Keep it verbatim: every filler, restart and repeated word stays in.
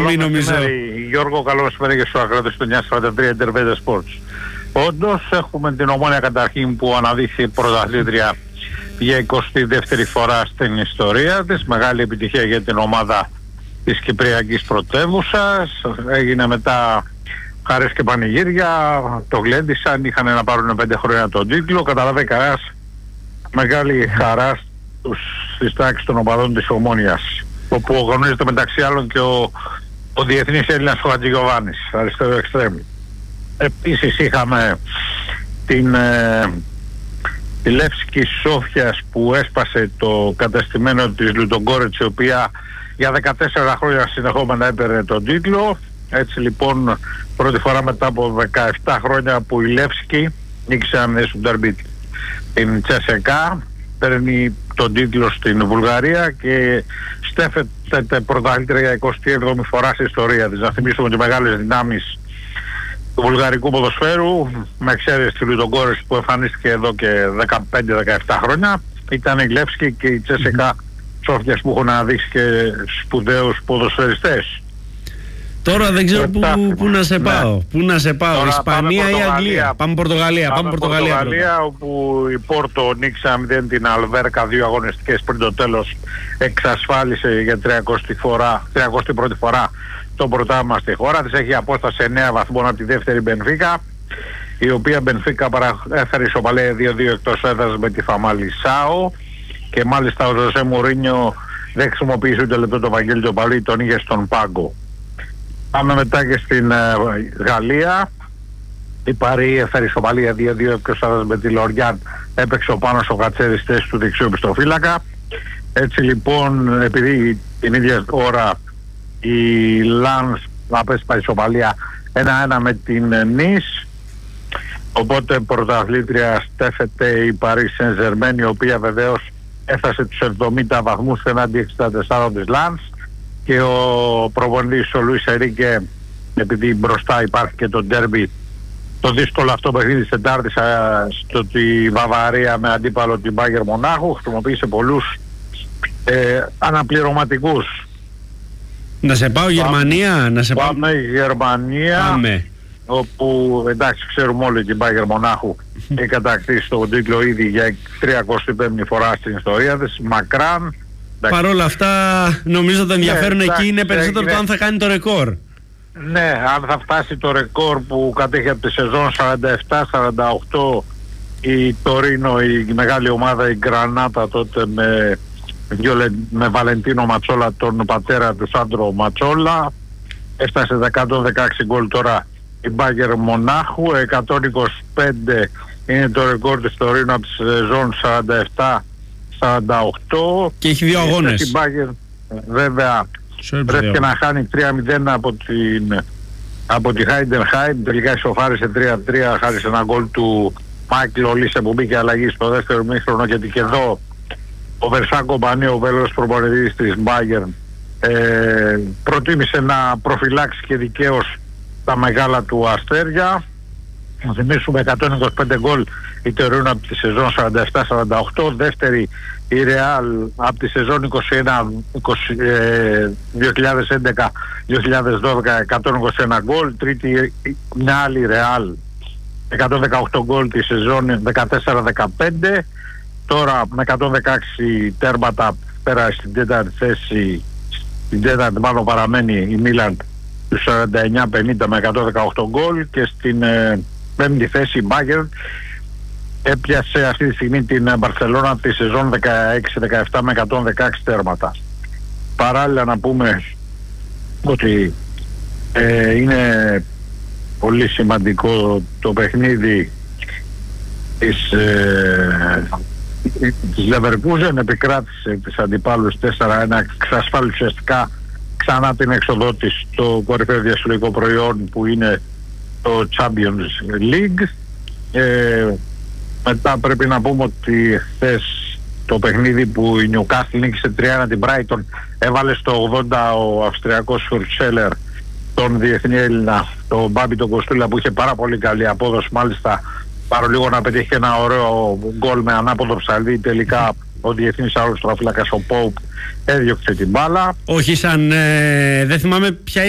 εκπομπή νομίζω. Γιώργο, καλό μεσημέρι και στους ακροατές του εννιακόσια σαράντα τρία Interveda Sports. Όντως έχουμε την Ομόνια καταρχήν που αναδείχθη πρωταθλήτρια για εικοστή δεύτερη φορά στην ιστορία της. Μεγάλη επιτυχία για την ομάδα της Κυπριακής πρωτεύουσας. Έγινε μετά χαρές και πανηγύρια, το γλέντισαν, είχαν να πάρουν πέντε χρόνια τον τίτλο. Καταλάβει κανένας μεγάλη χαρά στους, στις τάξεις των οπαδών της Ομόνιας, όπου αγωνίζεται μεταξύ άλλων και ο, ο διεθνής Έλληνας ο Χατζηγιοβάνης, αριστερό εξτρέμ. Επίσης είχαμε την ε, τη Λεύσκη Σόφιας που έσπασε το κατεστημένο της Λουντογκόρετς, η οποία για δεκατέσσερα χρόνια συνεχόμενα έπαιρνε τον τίτλο. Έτσι λοιπόν πρώτη φορά μετά από δεκαεπτά χρόνια που η Λεύσκη νίκησαν στον ντέρμπι την Τσέσεκα, παίρνει τον τίτλο στην Βουλγαρία και στέφεται πρωταθλήτρια για εικοστή έβδομη φορά στην ιστορία της. Να θυμίσουμε ότι μεγάλες δυνάμεις του βουλγαρικού ποδοσφαίρου, με εξαίρεση τη Λουντογκόρετς που εμφανίστηκε εδώ και δεκαπέντε δεκαεπτά χρόνια, ήταν η Λεύσκη και η Τσέσεκα Σόφιας που έχουν αναδείξει και σπουδαίους ποδοσφαιριστές. Τώρα δεν ξέρω πού, πού να σε πάω. Ναι. Πού να σε πάω, τώρα Ισπανία ή Αγγλία. Πάμε Πορτογαλία. Πάμε, πάμε Πορτογαλία, Πορτογαλία όπου η Πόρτο νίκησε μηδέν την Αλβέρκα, δύο αγωνιστικές πριν το τέλος, εξασφάλισε για τριακοστή φορά, τριακοστή πρώτη φορά το πρωτάθλημα στη χώρα της. Έχει απόσταση εννέα βαθμών από τη δεύτερη Μπενφίκα, η οποία Μπενφίκα έφερε ισοπαλία δύο δύο εκτός έδρας με τη Φαμαλισάο, και μάλιστα ο Ζωζέ Μουρίνιο δεν χρησιμοποίησε ούτε λεπτό το Βαγγέλη το Παλί, τον είχε στον πάγκο. Πάμε μετά και στην ε, Γαλλία. Η Παρί έφερε ισοπαλία δύο δύο εκτός έδρας με τη Λοριάν, έπαιξε ο Πάνος ο Κατσέρης θέση του δεξιού πιστοφύλακα. Έτσι λοιπόν, επειδή την ίδια ώρα η Λανς απέσπα ισοπαλία ένα ένα με την Νις, οπότε πρωταθλήτρια στέφεται η Paris Saint-Germain, η οποία βεβαίως έφτασε τους εβδομήντα βαθμούς εναντί εξήντα τεσσάρων της Λανς, και ο προπονητής ο Λουίς Ερίκε, επειδή μπροστά υπάρχει και το ντέρμπι, το δύσκολο αυτό παιχνίδι της Τετάρτης στο τη Βαβαρία με αντίπαλο την Μπάγερ Μονάχου, χρησιμοποίησε πολλούς ε, αναπληρωματικούς. Να σε πάω Γερμανία, να σε πάω. Πάμε Γερμανία, Πάμε. όπου εντάξει ξέρουμε όλοι την Μπάγερ Μονάχου έχει κατακτήσει τον τίτλο ήδη για τριακοστή πέμπτη φορά στην ιστορία της, μακράν. Παρ' όλα αυτά νομίζω το ενδιαφέρον ναι, εκεί είναι περισσότερο ναι, το αν θα κάνει το ρεκόρ. Ναι, αν θα φτάσει το ρεκόρ που κατέχει από τη σεζόν σαράντα επτά σαράντα οκτώ η Τωρίνο, η μεγάλη ομάδα, η Γκρανάτα τότε με, με Βαλεντίνο Ματσόλα, τον πατέρα του Σάντρο Ματσόλα. Έφτασε εκατόν δεκαέξι γκολ τώρα η Μπάγερ Μονάχου, εκατόν είκοσι πέντε είναι το ρεκόρ της Τωρίνο από τη σεζόν σαράντα επτά σαράντα οκτώ, και έχει δύο αγώνες. Η Μπάγερ βέβαια βρέθηκε να χάνει τρία μηδέν από την από τη Heidenheim, τελικά ισοφάρισε τρία τρία χάρη σε ένα γκολ του Μάικλ Ολίσε που μπήκε αλλαγή στο δεύτερο μήχρονο, γιατί και εδώ ο Βερσάν Κομπανί, ο Βέλος προπονητής της Μπάγερ, ε, προτίμησε να προφυλάξει και δικαίως τα μεγάλα του αστέρια. Να θυμίσουμε εκατόν είκοσι πέντε γκολ η Τωρίνο από τη σεζόν σαράντα επτά σαράντα οκτώ, δεύτερη η Ρεάλ από τη σεζόν είκοσι ένα είκοσι, ε, δύο χιλιάδες έντεκα δύο χιλιάδες δώδεκα εκατόν είκοσι ένα γκολ, τρίτη μια άλλη Ρεάλ εκατόν δεκαοκτώ γκολ τη σεζόν δεκατέσσερα δεκαπέντε, τώρα με εκατόν δεκαέξι τέρματα πέρα στην τέταρτη θέση, στην τέταρτη μάλλον παραμένει η Μίλαν του σαράντα εννιά πενήντα με εκατόν δεκαοκτώ γκολ, και στην ε, πέμπτη θέση η Bayern έπιασε αυτή τη στιγμή την Μπαρσελόνα τη σεζόν δεκαέξι δεκαεπτά με εκατόν δεκαέξι τέρματα. Παράλληλα να πούμε ότι ε, είναι πολύ σημαντικό το παιχνίδι της, ε, της Leverkusen, επικράτησε της αντιπάλους τέσσερα ένα, εξασφάλισε ουσιαστικά ξανά την έξοδό της στο κορυφαίο διασυλλογικό προϊόν που είναι το Champions League. Ε, μετά πρέπει να πούμε ότι χθες το παιχνίδι που η Newcastle νίκησε τρία ένα την Brighton, έβαλε στο ογδόντα ο Αυστριακός Φουρτσέλερ τον διεθνή Έλληνα, τον Μπάμπη τον Κοστούλα, που είχε πάρα πολύ καλή απόδοση, μάλιστα παρολίγο να πετύχει ένα ωραίο γκολ με ανάποδο ψαλίδι. Τελικά ο διεθνής άλλος τροφύλακας ο Pope έδιωξε την μπάλα. Όχι σαν, ε, δεν θυμάμαι ποια